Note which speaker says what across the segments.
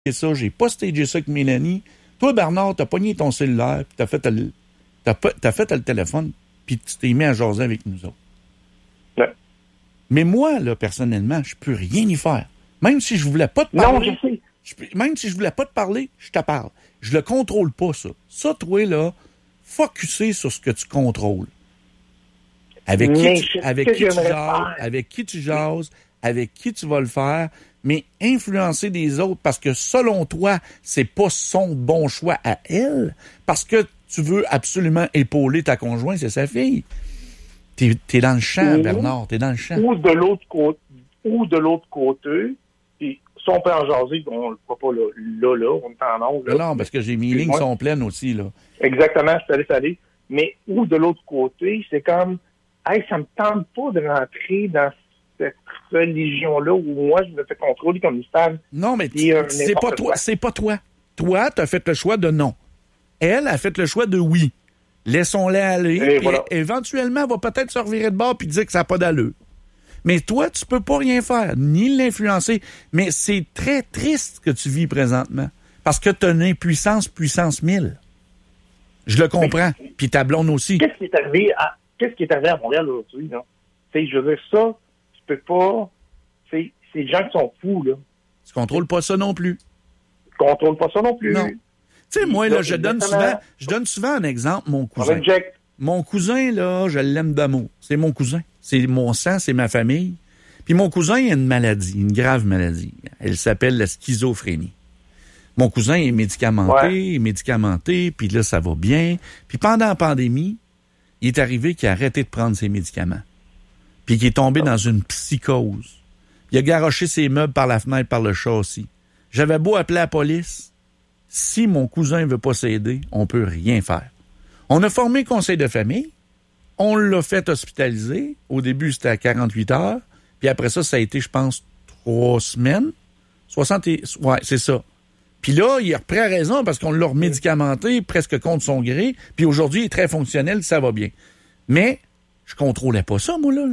Speaker 1: ça, j'ai pas stagé ça avec Mélanie. Toi, Bernard, t'as pogné ton cellulaire, puis t'as fait le téléphone, puis tu t'es mis à jaser avec nous autres.
Speaker 2: Ouais.
Speaker 1: Mais moi, là, personnellement, je peux rien y faire. Même si je voulais pas te parler.
Speaker 2: Non, je sais.
Speaker 1: Même si je voulais pas te parler, je te parle. Je le contrôle pas, ça. Ça, toi, là, focusser sur ce que tu contrôles. Avec qui tu jases, avec qui tu vas le faire, mais influencer des autres parce que selon toi, c'est pas son bon choix à elle, parce que tu veux absolument épauler ta conjointe, c'est sa fille. T'es dans le champ, Bernard, t'es dans le champ.
Speaker 2: Ou de l'autre côté, puis si on peut en jaser, on le fera pas là, on est en ongle.
Speaker 1: Non, parce que mes lignes sont pleines aussi, là.
Speaker 2: Exactement, salut. Mais ou de l'autre côté, c'est comme, hey, ça me tente pas de rentrer dans cette religion-là où moi, je me fais contrôler comme une femme.
Speaker 1: Non, mais c'est pas toi. C'est pas toi. Toi, t'as fait le choix de non. Elle a fait le choix de oui. Laissons-la aller. Et voilà. Éventuellement, elle va peut-être se revirer de bord puis dire que ça n'a pas d'allure. Mais toi, tu peux pas rien faire, ni l'influencer. Mais c'est très triste ce que tu vis présentement. Parce que tu as une impuissance, puissance 1000. Je le comprends. Puis ta blonde aussi.
Speaker 2: Qu'est-ce qui est arrivé à Montréal aujourd'hui, là? Je veux dire, ça, tu peux pas... C'est des gens qui sont fous, là.
Speaker 1: Tu contrôles pas ça non plus.
Speaker 2: Tu contrôles pas ça non plus.
Speaker 1: Non. Tu sais, moi, là, je donne souvent un exemple, mon cousin. Mon cousin, là, je l'aime d'amour. C'est mon cousin. C'est mon sang, c'est ma famille. Puis mon cousin, il a une maladie, une grave maladie. Elle s'appelle la schizophrénie. Mon cousin est médicamenté, puis là, ça va bien. Puis pendant la pandémie, il est arrivé qu'il a arrêté de prendre ses médicaments. Puis qu'il est tombé dans une psychose. Il a garoché ses meubles par la fenêtre, par le châssis. J'avais beau appeler la police. Si mon cousin ne veut pas s'aider, on peut rien faire. On a formé conseil de famille. On l'a fait hospitaliser. Au début, c'était à 48 heures. Puis après ça, ça a été, je pense, 3 semaines. Ouais, c'est ça. Puis là, il a repris raison parce qu'on l'a remédicamenté presque contre son gré. Puis aujourd'hui, il est très fonctionnel, ça va bien. Mais je contrôlais pas ça, moi, là.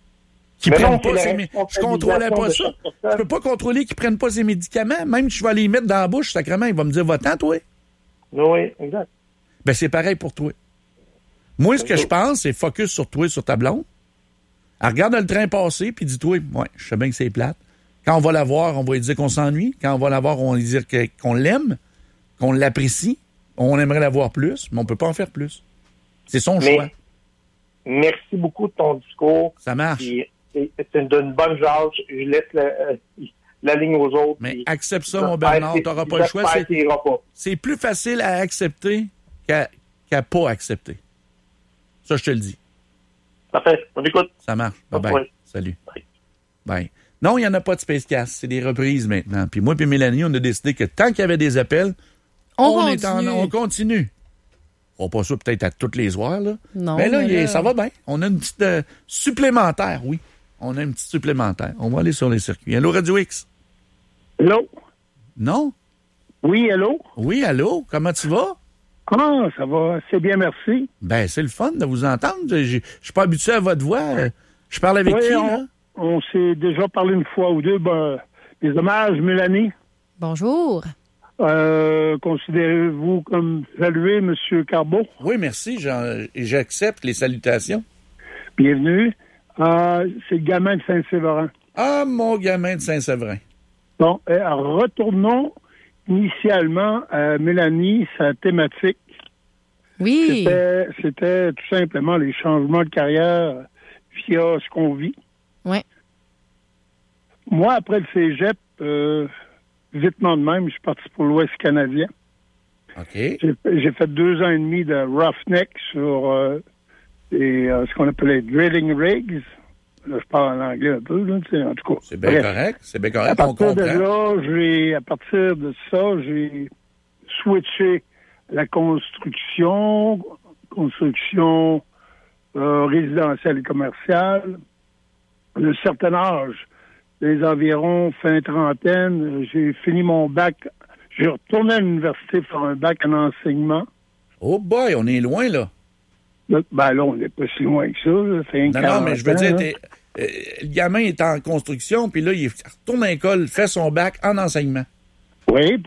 Speaker 1: Je contrôlais pas ça. Je peux pas contrôler qu'ils prennent pas ses médicaments. Même si je vais les mettre dans la bouche, sacrément, il va me dire, va-t'en, toi.
Speaker 2: Oui, exact.
Speaker 1: Ben, c'est pareil pour toi. Moi, ce que je pense, c'est focus sur toi, sur ta blonde. Elle regarde le train passer, puis dis-toi, ouais, je sais bien que c'est plate. Quand on va la voir, on va lui dire qu'on s'ennuie. Quand on va la voir, on va lui dire qu'on l'aime, qu'on l'apprécie. On aimerait la voir plus, mais on peut pas en faire plus. C'est son choix.
Speaker 2: Merci beaucoup de ton discours.
Speaker 1: Ça marche.
Speaker 2: C'est une bonne jase. Je laisse la ligne aux autres.
Speaker 1: Mais accepte ça, mon Bernard. Tu n'auras pas le choix. C'est plus facile à accepter qu'à pas accepter. Ça, je te le dis.
Speaker 2: Parfait. On écoute.
Speaker 1: Ça marche. Bye-bye. Ouais. Salut. Bye. Non, il n'y en a pas de Spacecast. C'est des reprises maintenant. Puis moi et Mélanie, on a décidé que tant qu'il y avait des appels, on continue. On va pas ça peut-être à toutes les soirs, là. Non, mais là, ça va bien. On a une petite supplémentaire, oui. On a une petite supplémentaire. On va aller sur les circuits. Allô, Radio X?
Speaker 3: Allô?
Speaker 1: Non?
Speaker 3: Oui, allô?
Speaker 1: Oui, allô? Comment tu vas?
Speaker 3: Ah, ça va. C'est bien, merci.
Speaker 1: Ben, c'est le fun de vous entendre. Je suis pas habitué à votre voix. Je parle avec qui, là?
Speaker 3: On s'est déjà parlé une fois ou deux. Ben, les hommages, Mélanie.
Speaker 4: Bonjour.
Speaker 3: Considérez-vous comme salué, M. Carbeau?
Speaker 1: Oui, merci. J'accepte les salutations.
Speaker 3: Bienvenue. C'est le gamin de Saint-Séverin.
Speaker 1: Ah, mon gamin de Saint-Séverin.
Speaker 3: Bon, retournons initialement à Mélanie, sa thématique.
Speaker 4: Oui.
Speaker 3: C'était tout simplement les changements de carrière via ce qu'on vit.
Speaker 4: Oui.
Speaker 3: Moi, après le cégep, vitement de même, je suis parti pour l'Ouest canadien.
Speaker 1: OK.
Speaker 3: J'ai fait 2 ans et demi de roughneck sur ce qu'on appelait drilling rigs. Là, je parle en anglais un peu, là, en tout cas.
Speaker 1: C'est bien correct. C'est bien correct.
Speaker 3: À partir de ça, j'ai switché la construction résidentielle et commerciale. À un certain âge, les environs fin trentaine, j'ai fini mon bac. J'ai retourné à l'université pour un bac en enseignement.
Speaker 1: Oh boy, on est loin, là.
Speaker 3: Ben là, on n'est pas si loin que ça. Là.
Speaker 1: Non, mais je veux dire, le gamin est en construction, puis là, il retourne à l'école, fait son bac en enseignement.
Speaker 3: Oui,